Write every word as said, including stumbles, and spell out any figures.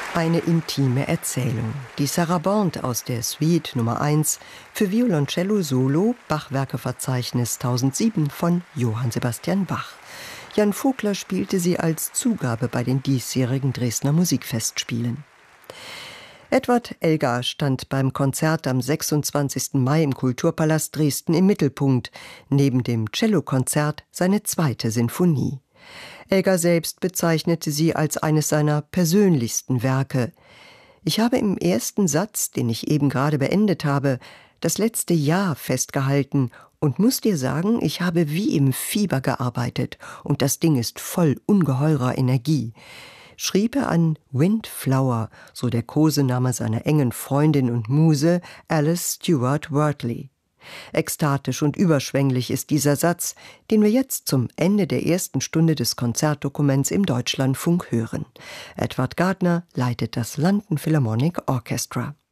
Eine intime Erzählung. Die Sarabande aus der Suite Nummer eins für Violoncello Solo, Bachwerkeverzeichnis tausendsieben von Johann Sebastian Bach. Jan Vogler spielte sie als Zugabe bei den diesjährigen Dresdner Musikfestspielen. Edward Elgar stand beim Konzert am sechsundzwanzigsten Mai im Kulturpalast Dresden im Mittelpunkt, neben dem Cellokonzert seine zweite Sinfonie. Elgar selbst bezeichnete sie als eines seiner persönlichsten Werke. Ich habe im ersten Satz, den ich eben gerade beendet habe, das letzte Jahr festgehalten und muss dir sagen, ich habe wie im Fieber gearbeitet und das Ding ist voll ungeheurer Energie, schrieb er an Windflower, so der Kosename seiner engen Freundin und Muse Alice Stewart Wortley. Ekstatisch und überschwänglich ist dieser Satz, den wir jetzt zum Ende der ersten Stunde des Konzertdokuments im Deutschlandfunk hören. Edward Gardner leitet das London Philharmonic Orchestra.